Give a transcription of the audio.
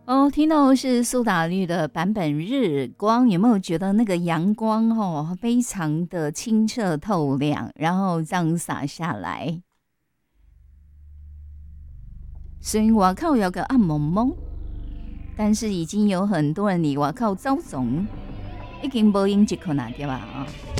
哦，听到是苏打绿的版本《日光》，有没有觉得那个阳光非常的清澈透亮，然后这样洒下来？虽然外口有个暗蒙蒙，但是已经有很多人离外口走总，已经无用一困难对吧？